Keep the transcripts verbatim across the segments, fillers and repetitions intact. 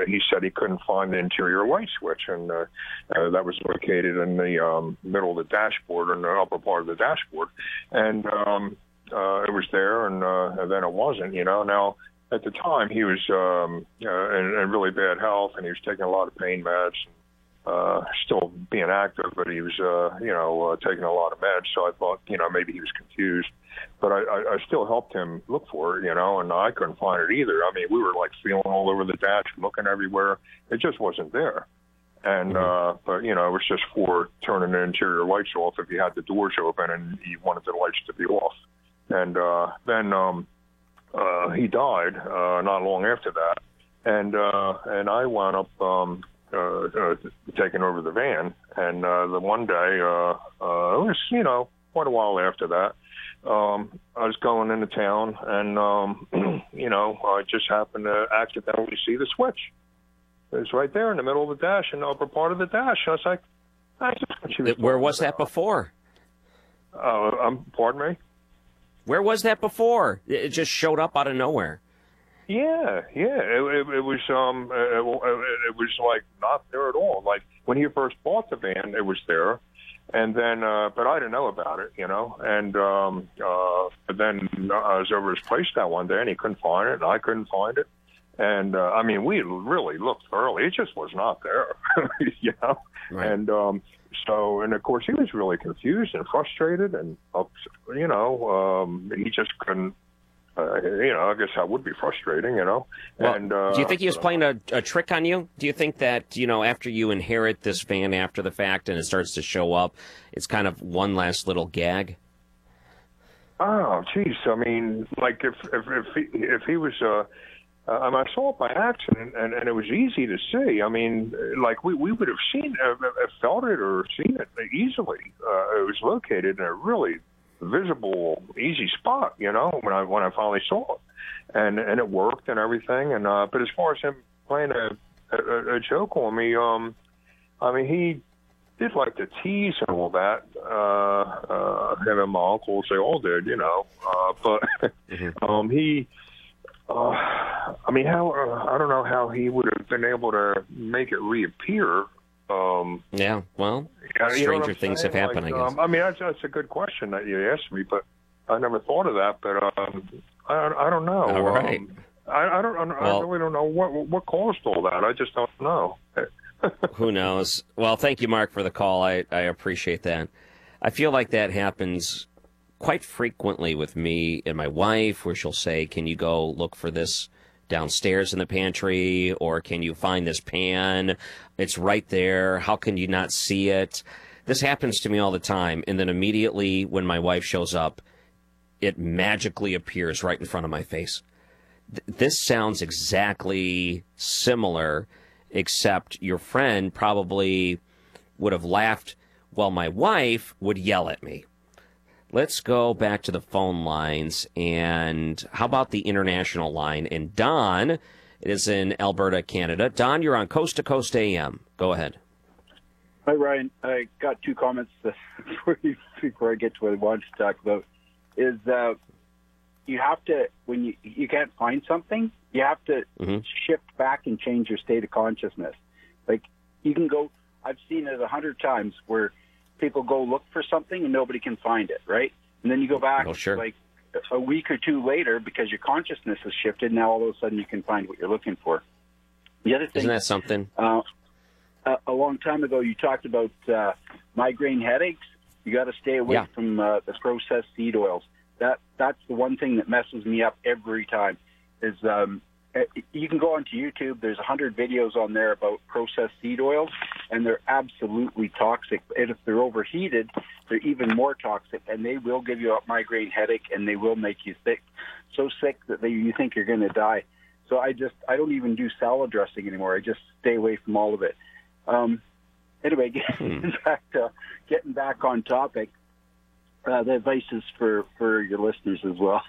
he said he couldn't find the interior light switch, and uh, uh, that was located in the um, middle of the dashboard, in the upper part of the dashboard, and um, uh, it was there, and, uh, and then it wasn't. You know, now at the time he was um, uh, in, in really bad health, and he was taking a lot of pain meds. Uh, still being active, but he was, uh, you know, uh, taking a lot of meds. So I thought, you know, maybe he was confused. But I, I, I still helped him look for it, you know, and I couldn't find it either. I mean, we were like feeling all over the dash, looking everywhere. It just wasn't there. And, mm-hmm. uh, but, you know, it was just for turning the interior lights off if you had the doors open and you wanted the lights to be off. And uh, then um, uh, he died uh, not long after that. And, uh, and I wound up... Um, Uh, uh, taking over the van, and uh, the one day, uh, uh, it was, you know, quite a while after that, um, I was going into town, and, um, you know, I just happened to accidentally see the switch. It was right there in the middle of the dash, in the upper part of the dash. I was like, I just was where was that before? Uh, um, pardon me? Where was that before? It just showed up out of nowhere. Yeah, yeah, it, it, it was um, it, it was like not there at all. Like when he first bought the van, it was there, and then uh, but I didn't know about it, you know. And um, uh, but then I was over his place that one day, and he couldn't find it, and I couldn't find it. And uh, I mean, we really looked thoroughly; it just was not there, you know. Right. And um, so, and of course, he was really confused and frustrated, and uh, you know, um, he just couldn't. Uh, you know, I guess that would be frustrating, you know. Well, and uh, do you think he was playing a, a trick on you? Do you think that, you know, after you inherit this van after the fact and it starts to show up, it's kind of one last little gag? Oh, geez. I mean, like if if if he, if he was, uh, uh, I mean, I saw it by accident, and, and it was easy to see. I mean, like we, we would have seen, uh, felt it or seen it easily. Uh, it was located in a really visible, easy spot, you know, when I when I finally saw it, and and it worked and everything. And uh, but as far as him playing a, a, a joke on me, um, I mean, he did like to tease and all that. Uh, uh, him and my uncles, they all did, you know. Uh, but mm-hmm. um, he, uh, I mean, how uh, I don't know how he would have been able to make it reappear. Um, yeah, well, yeah, stranger you know things have happened, like, I guess. Um, I mean, that's, that's a good question that you asked me, but I never thought of that. But um, I, I don't know. All right. Um, I, I don't. I well, really don't know what what caused all that. I just don't know. Who knows? Well, thank you, Mark, for the call. I, I appreciate that. I feel like that happens quite frequently with me and my wife, where she'll say, "Can you go look for this downstairs in the pantry, or can you find this pan? It's right there. How can you not see it?" This happens to me all the time, and then immediately when my wife shows up, it magically appears right in front of my face. Th- this sounds exactly similar, except your friend probably would have laughed while my wife would yell at me. Let's go back to the phone lines, and how about the international line? And Don is in Alberta, Canada. Don, you're on Coast to Coast A M. Go ahead. Hi, Ryan. I got two comments before, you, before I get to what I wanted to talk about. Is uh, you have to, when you, you can't find something, you have to mm-hmm. shift back and change your state of consciousness. Like, you can go, I've seen it a hundred times where people go look for something and nobody can find it, right? And then you go back oh, sure. like a week or two later because your consciousness has shifted. Now all of a sudden you can find what you're looking for. The other thing, isn't that something? Uh, a, a long time ago, you talked about uh, migraine headaches. You got to stay away yeah. from uh, the processed seed oils. That that's the one thing that messes me up every time. Is um, you can go onto YouTube. There's a hundred videos on there about processed seed oils, and they're absolutely toxic. And if they're overheated, they're even more toxic, and they will give you a migraine headache, and they will make you sick, so sick that they, you think you're going to die. So I just I don't even do salad dressing anymore. I just stay away from all of it. Um, anyway, getting back to getting back on topic, uh, the advice is for for your listeners as well.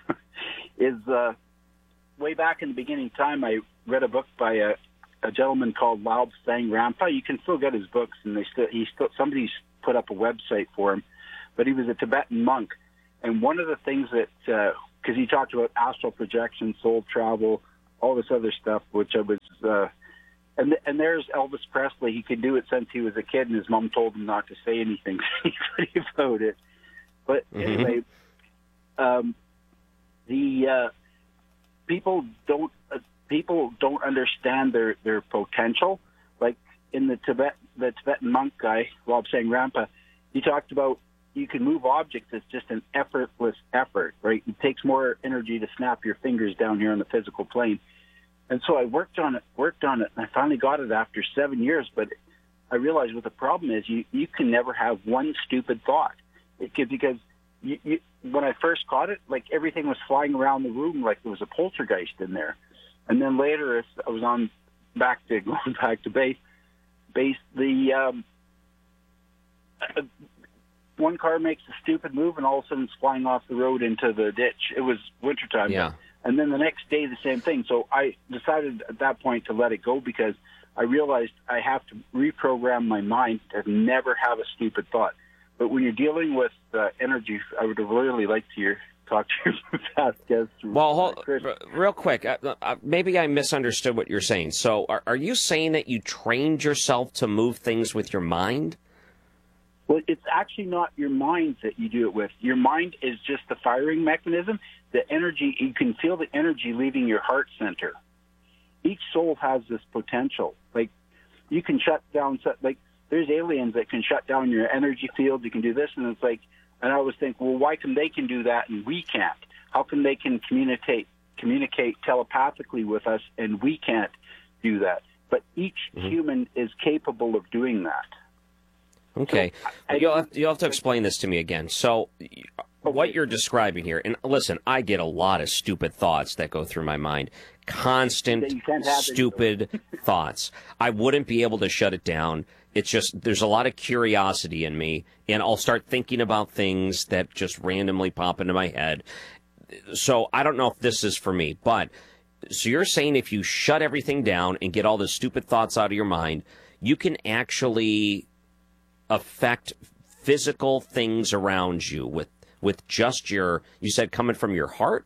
is uh, way back in the beginning of time, I read a book by a, a gentleman called Lao Tsang Rampa. You can still get his books, and they still he still somebody's put up a website for him. But he was a Tibetan monk, and one of the things that because uh, he talked about astral projection, soul travel, all this other stuff, which I was uh, And and there's Elvis Presley. He could do it since he was a kid, and his mom told him not to say anything about it. But mm-hmm. anyway, um, the uh, people don't uh, people don't understand their, their potential. Like in the Tibet, the Tibetan monk guy, Lobsang Rampa, he talked about you can move objects. It's just an effortless effort, right? It takes more energy to snap your fingers down here on the physical plane. And so I worked on it, worked on it, and I finally got it after seven years. But I realized what the problem is. You you can never have one stupid thought. It could, because you, you, when I first caught it, like everything was flying around the room like there was a poltergeist in there. And then later, as I was on back to going back to base, base the um, uh, one car makes a stupid move, and all of a sudden it's flying off the road into the ditch. It was wintertime. Yeah. And then the next day, the same thing. So I decided at that point to let it go, because I realized I have to reprogram my mind to never have a stupid thought. But when you're dealing with uh, energy, I would really like to hear, talk to your past guests. Well, hold, real quick, uh, uh, maybe I misunderstood what you're saying. So are, are you saying that you trained yourself to move things with your mind? Well, it's actually not your mind that you do it with. Your mind is just the firing mechanism. The energy, you can feel the energy leaving your heart center. Each soul has this potential. Like, you can shut down, like, there's aliens that can shut down your energy field. You can do this, and it's like, and I always think, well, why can they can do that and we can't? How come they can communicate communicate telepathically with us and we can't do that? But each mm-hmm. human is capable of doing that. Okay. So, I, you'll, have, you'll have to explain this to me again. So okay. What you're describing here, and listen, I get a lot of stupid thoughts that go through my mind. Constant, stupid thoughts. I wouldn't be able to shut it down. It's just, there's a lot of curiosity in me, and I'll start thinking about things that just randomly pop into my head. So I don't know if this is for me, but so you're saying if you shut everything down and get all the stupid thoughts out of your mind, you can actually affect physical things around you with, with just your, you said coming from your heart?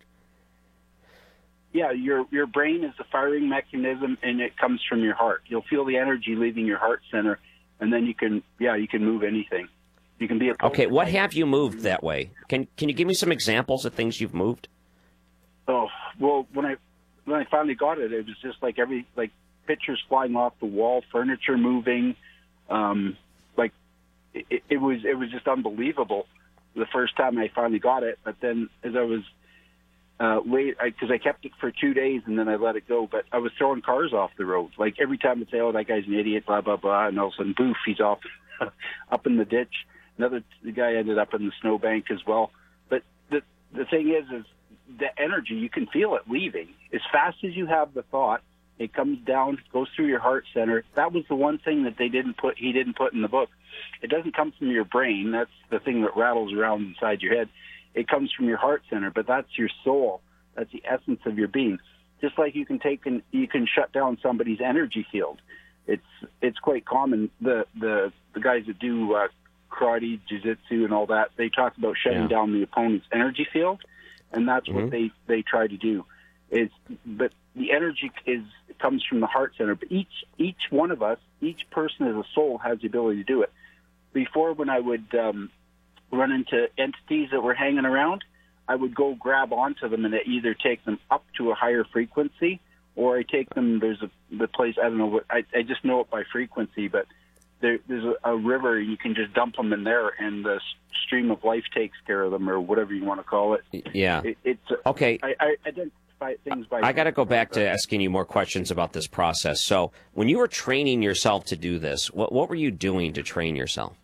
Yeah, your your brain is the firing mechanism, and it comes from your heart. You'll feel the energy leaving your heart center, and then you can, yeah, you can move anything. You can be a okay. What have you moved that way? Can Can you give me some examples of things you've moved? Oh well, when I when I finally got it, it was just like every like pictures flying off the wall, furniture moving, um, like it, it was it was just unbelievable the first time I finally got it. But then as I was Uh, wait, because I, I kept it for two days and then I let it go. But I was throwing cars off the road. Like every time I'd say, "Oh, that guy's an idiot," blah blah blah, and all of a sudden, boof, he's off up in the ditch. Another the guy ended up in the snowbank as well. But the the thing is, is the energy, you can feel it leaving as fast as you have the thought. It comes down, goes through your heart center. That was the one thing that they didn't put. He didn't put in the book. It doesn't come from your brain. That's the thing that rattles around inside your head. It comes from your heart center, but that's your soul. That's the essence of your being. Just like you can take and you can shut down somebody's energy field. It's it's quite common. The the the guys that do uh, karate, jiu-jitsu, and all that, they talk about shutting yeah. down the opponent's energy field, and that's mm-hmm. what they they try to do. It's but the energy is comes from the heart center. But each each one of us, each person as a soul, has the ability to do it. Before, when I would um, run into entities that were hanging around, I would go grab onto them and either take them up to a higher frequency, or I take them, there's a the place, I don't know what, I, I just know it by frequency, but there, there's a, a river, you can just dump them in there and the stream of life takes care of them, or whatever you want to call it. Yeah. It, it's okay. I, I identify things by... I got to go back to asking you more questions about this process. So when you were training yourself to do this, what, what were you doing to train yourself?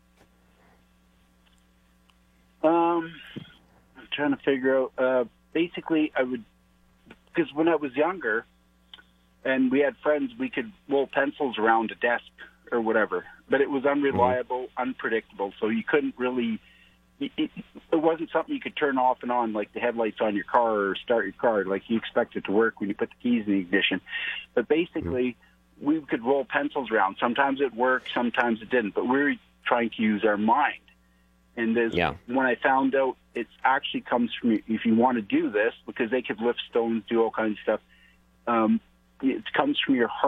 Um, I'm trying to figure out. Uh, basically, I would, because when I was younger, and we had friends, we could roll pencils around a desk or whatever, but it was unreliable, mm-hmm. unpredictable. So you couldn't really. It, it, it wasn't something you could turn off and on like the headlights on your car or start your car. Like you expect it to work when you put the keys in the ignition. But basically, mm-hmm. we could roll pencils around. Sometimes it worked, sometimes it didn't. But we were trying to use our mind. And yeah. when I found out it actually comes from, if you want to do this, because they could lift stones, do all kinds of stuff, um, it comes from your heart.